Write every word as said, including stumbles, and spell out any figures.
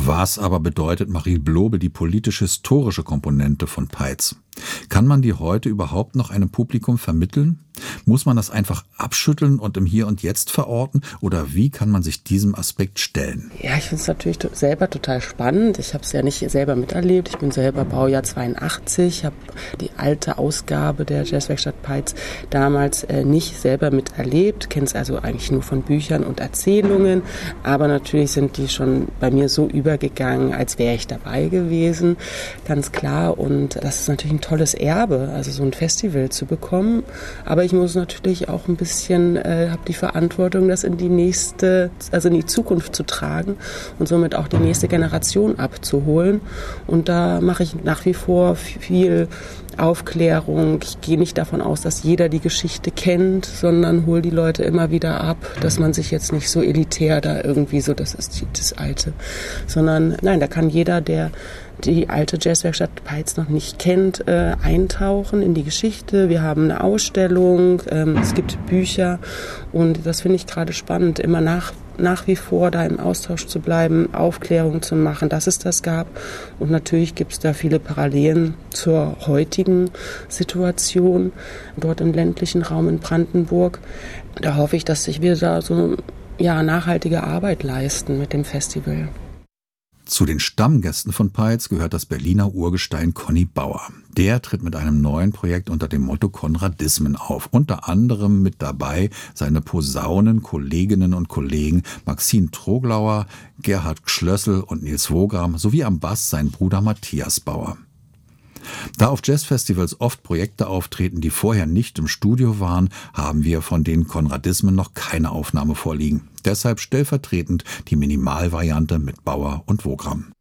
Was aber bedeutet Marie Blobel die politisch-historische Komponente von Peitz? Kann man die heute überhaupt noch einem Publikum vermitteln? Muss man das einfach abschütteln und im Hier und Jetzt verorten? Oder wie kann man sich diesem Aspekt stellen? Ja, ich finde es natürlich selber total spannend. Ich habe es ja nicht selber miterlebt. Ich bin selber Baujahr zweiundachtzig, habe die alte Ausgabe der Jazzwerkstatt Peitz damals äh, nicht selber miterlebt, kenne es also eigentlich nur von Büchern und Erzählungen. Aber natürlich sind die schon bei mir so übergegangen, als wäre ich dabei gewesen, ganz klar. Und das ist natürlich ein tolles Erbe, also so ein Festival zu bekommen. Aber ich muss natürlich auch ein bisschen, äh, habe die Verantwortung, das in die nächste, also in die Zukunft zu tragen und somit auch die nächste Generation abzuholen. Und da mache ich nach wie vor viel Aufklärung. Ich gehe nicht davon aus, dass jeder die Geschichte kennt, sondern hole die Leute immer wieder ab, dass man sich jetzt nicht so elitär da irgendwie so, das ist das Alte, sondern nein, da kann jeder, der die alte Jazzwerkstatt Peitz noch nicht kennt, äh, eintauchen in die Geschichte. Wir haben eine Ausstellung, ähm, es gibt Bücher und das finde ich gerade spannend, immer nach nach wie vor da im Austausch zu bleiben, Aufklärung zu machen, dass es das gab. Und natürlich gibt es da viele Parallelen zur heutigen Situation dort im ländlichen Raum in Brandenburg. Da hoffe ich, dass sich wir da so ja, nachhaltige Arbeit leisten mit dem Festival. Zu den Stammgästen von Peitz gehört das Berliner Urgestein Conny Bauer. Der tritt mit einem neuen Projekt unter dem Motto Konradismen auf. Unter anderem mit dabei seine Posaunen-Kolleginnen und Kollegen Maxine Troglauer, Gerhard Schlössel und Nils Wogram sowie am Bass sein Bruder Matthias Bauer. Da auf Jazzfestivals oft Projekte auftreten, die vorher nicht im Studio waren, haben wir von den Konradismen noch keine Aufnahme vorliegen. Deshalb stellvertretend die Minimalvariante mit Bauer und Wogram.